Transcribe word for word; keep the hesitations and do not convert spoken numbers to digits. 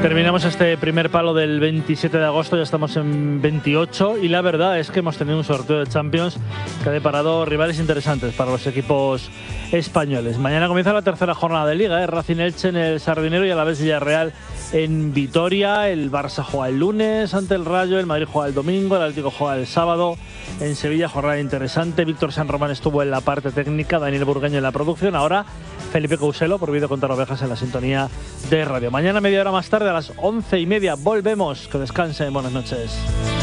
Terminamos este primer palo del veintisiete de agosto, ya estamos en veintiocho y la verdad es que hemos tenido un sorteo de Champions que ha deparado rivales interesantes para los equipos españoles. Mañana comienza la tercera jornada de Liga, ¿eh? Racing Elche en el Sardinero y a la vez Villarreal en Vitoria. El Barça juega el lunes ante el Rayo, el Madrid juega el domingo, el Atlético juega el sábado. En Sevilla, jornada interesante. Víctor San Román estuvo en la parte técnica, Daniel Burgueño en la producción. Ahora Felipe Couselo por Vídeo Contar Ovejas en la sintonía de radio. Mañana, media hora más tarde, a las once y media, volvemos. Que descansen, buenas noches.